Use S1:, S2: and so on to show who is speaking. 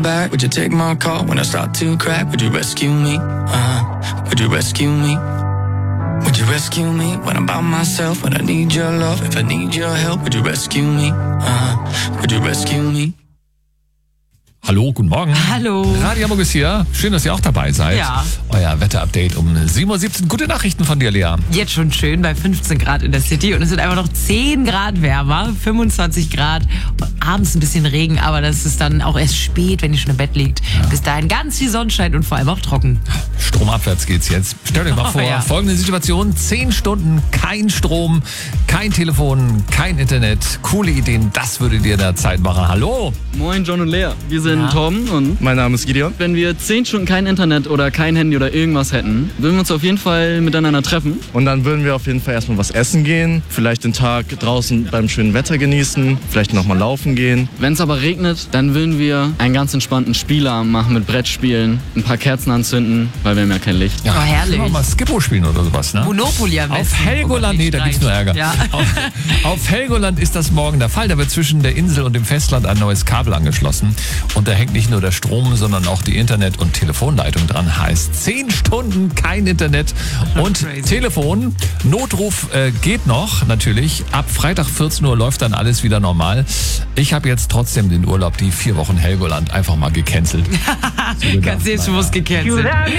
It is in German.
S1: back? Would you take my call when I start to crack? Would you rescue me? Would you rescue me? Would you rescue me when I'm by myself? When I need your love, if I need your help, would you rescue me? Would you rescue me?
S2: Hallo, guten Morgen.
S3: Hallo.
S2: Radio Hamburg ist hier. Schön, dass ihr auch dabei seid.
S3: Ja.
S2: Euer Wetterupdate um 7:17 Uhr. Gute Nachrichten von dir, Lea.
S3: Jetzt schon schön bei 15 Grad in der City und es sind einfach noch 10 Grad wärmer, 25 Grad. Abends ein bisschen Regen, aber das ist dann auch erst spät, wenn ihr schon im Bett liegt. Ja. Bis dahin ganz viel Sonnenschein und vor allem auch trocken.
S2: Stromabwärts geht's jetzt. Stellt euch mal vor, folgende Situation: 10 Stunden, kein Strom, kein Telefon, kein Internet. Coole Ideen, das würdet ihr in der Zeit machen. Hallo.
S4: Moin, John und Lea. Wir sind Tom und
S5: mein Name ist Gideon.
S4: Wenn wir 10 Stunden kein Internet oder kein Handy oder irgendwas hätten, würden wir uns auf jeden Fall miteinander treffen.
S5: Und dann würden wir auf jeden Fall erstmal was essen gehen, vielleicht den Tag draußen beim schönen Wetter genießen, vielleicht nochmal laufen gehen.
S4: Wenn es aber regnet, dann würden wir einen ganz entspannten Spielabend machen mit Brettspielen, ein paar Kerzen anzünden, weil wir haben ja kein Licht.
S2: Ja,
S3: herrlich.
S2: Können wir mal Skippo spielen oder sowas, ne?
S3: Monopoly am besten.
S2: Auf Helgoland, nee, da gibt's nur Ärger.
S3: Ja.
S2: Auf Helgoland ist das morgen der Fall. Da wird zwischen der Insel und dem Festland ein neues Kabel angeschlossen. Und da hängt nicht nur der Strom, sondern auch die Internet- und Telefonleitung dran. Heißt 10 Stunden kein Internet und Telefon. Notruf geht noch, natürlich. Ab Freitag 14 Uhr läuft dann alles wieder normal. Ich habe jetzt trotzdem den Urlaub, die 4 Wochen Helgoland, einfach mal gecancelt.
S3: Ganz selbstbewusst gecancelt.